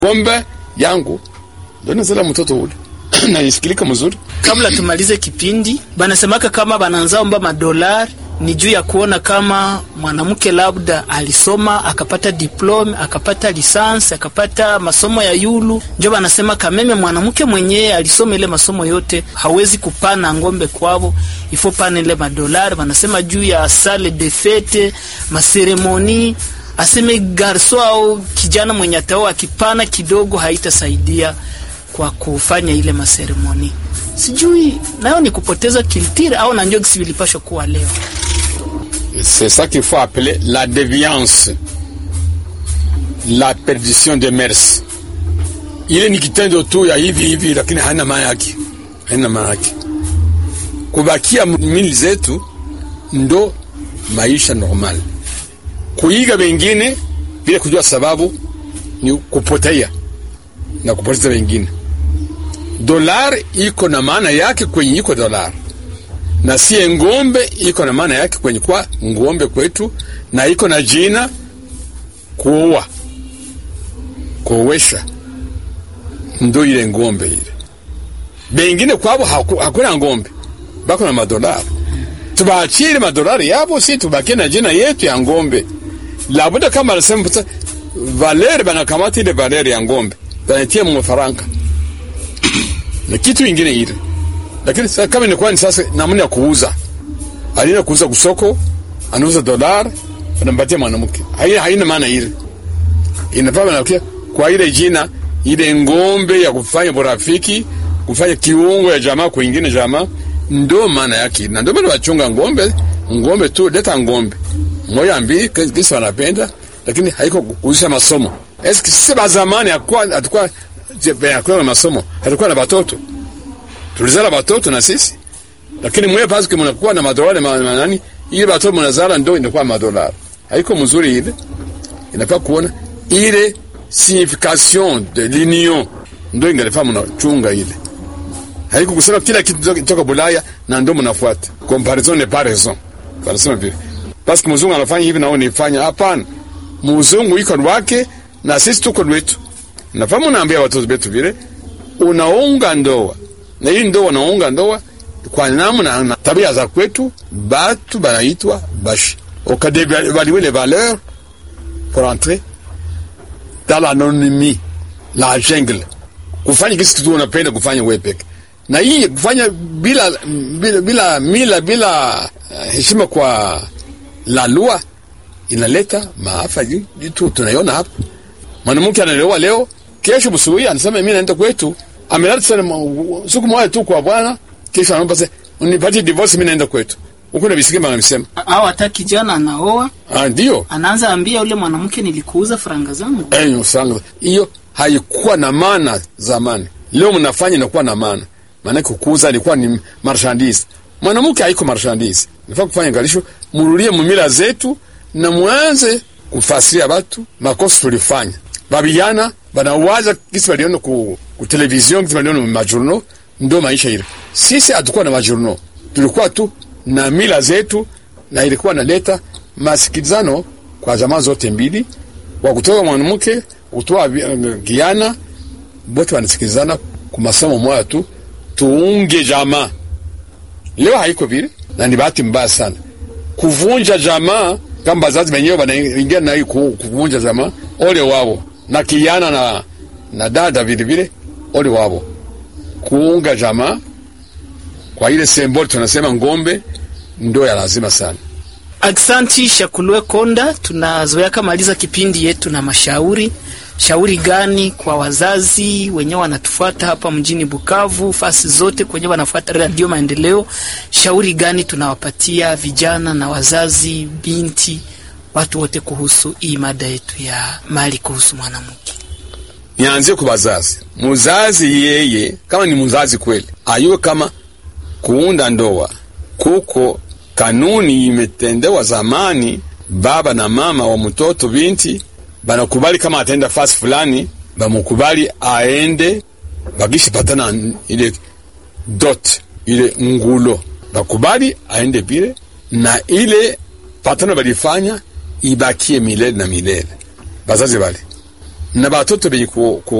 ngombe yangu ndio nazala mtoto ule na nisikilika mzuri. Kabla tumalize kipindi, banasemaka kama bananza omba madolari ni juu ya kuona kama mwanamke labda alisoma akapata diploma akapata lisansi akapata masomo ya yulu, ndio banasema kameme mwanamke mwenyewe alisoma ile masomo yote hawezi kupana ngombe kwao, ifo pana ile madolari. Banasema juu ya salle de fete, maseremoni, aseme garso au kijana mwenye atao akipana kidogo haitasaidia kwa kufanya ile maseremoni. Sijui nayo ni kupoteza kiltire au na njogi sivilipasho kuwa leo. C'est ça qu'il faut appeler la déviance, la perdition de mœurs. Ile ni kitendo tu ya hivi lakini haina maana yake. Haina maana yake. Kubakia mili zetu ndo maisha normal. Kuiga wengine bila kujua sababu ni kupotea na kupoteza wengine. Dolari iko na maana yake kwenye iko dolari. Na si ngombe iko na maana yake kwenye kwa ngombe kwetu, na iko na jina kuoa, kuowesha, ndo ile ngombe ile. Bengine kwabo hakuna ngombe, bako na madolari. Tubaachie madolari yabo, si tubakie na jina yetu ya ngombe. Labuda kama nasema valeri banakamata ile valeri ya ngombe banatia mfaranga na kitu ingine ile. Lakini sasa kama ni kwani sasa namna ya kuuza, alina kuuza kusoko, anauza dolari, anampatia mwanamke, haina maana ile. Inafaa na kwa ile jina ile ngombe ya kufanya urafiki, kufanya kiungo ya jamaa kwa nyingine jamaa, ndo maana yake. Na ndio maana wachunga ngombe tu, leta ngombe moja mbili kisa wanapenda, lakini haiko kuuzisha masomo. Eski sisi zamani atakuwa kwa masomo, atakuwa na watoto. Tulizala watoto na sisi, lakini mwe paske mnakuwa na madolari nani, ile watoto mnazala ndio inakuwa madolari. Haiko mzuri ile. Inafaa kuona ile signification de l'union ndio ingalifaa mnachunga ile. Haiko kusema kila kitu kutoka Bulaya na ndio mnafuata. Comparaison n'est pas raison. Wanasema vile. Paske mzungu anafanya hivi na wao nifanya, hapana. Mzungu iko wake na sisi tuko wetu. Nafahamu naambia watoto wetu vile unaunga ndoa. Na hii ndoa naunga ndoa kwa namna na tabia za kwetu, batu banaitwa bashi. Évaluer les valeurs pour entrer dans l'anonymie, la jungle. Kufanya kitu tu unapenda kufanya wewe peke. Na hii kufanya bila mila, bila heshima kwa la loi inaleta maafa jitu tunaiona hapa. Mwanamke analewa leo, kesho busubuhi anasema mimi naenda kwetu. Ameleta sana siku moja tu kwa bwana, kesho anaomba sasa unipatie divorce, mimi naenda kwetu. Huko na bisikima anamsema. Au hata kijana anaoa. Ndio. Anaanza ambia yule mwanamke nilikuuza franga zangu. Franga. Hiyo haikuwa na maana zamani. Leo mnafanya inakuwa na maana. Maana kukuuza ilikuwa ni marchandise. Mwanamke haiko marchandise. Nifaa kufanya ngalisho, murulie mumila zetu na muanze kufasiria watu makosa tulifanya. Babiana banawaza kisi waliona ku television, kisi waliona majournaux, ndo maisha ile. Sisi hatukuwa na majournaux. Tulikuwa tu na mila zetu, na ilikuwa naleta masikizano kwa jamaa zote mbili, wa kutoka mwanamke, kutoa giana, bote wanasikizana kwa masomo moja tu, tuunge jamaa. Leo haiko vile, na ni bahati mbaya sana. Kuvunja jamaa, kama bazazi wenyewe wanaingia na hii kuvunja jamaa, ole wao. Na kiana na dada vile vile, ole wao. Kuunga jamaa, kwa ile symbol tunasema ngombe, ndo ya lazima sana. Aksanti Shakulwe Konda, tunazoea kamaliza kipindi yetu na mashauri. Shauri gani kwa wazazi wenyewe wanatufuata hapa mjini Bukavu, fasi zote kwenye wanafuata Radio Maendeleo? Shauri gani tunawapatia vijana na wazazi, binti, watu wote kuhusu hii mada yetu ya mali kuhusu mwanamke? Nianzie kwa wazazi. Mzazi yeye, kama ni mzazi kweli, ayue kama kuunda ndoa kuko kanuni imetendewa zamani. Baba na mama wa mtoto binti banakubali kama atenda fasi fulani, bamukubali aende, bagishi patana ile dot, ile ngulo, bakubali aende bile, na ile patana balifanya ibakie milele na milele. Bazazi bali na batoto benye ku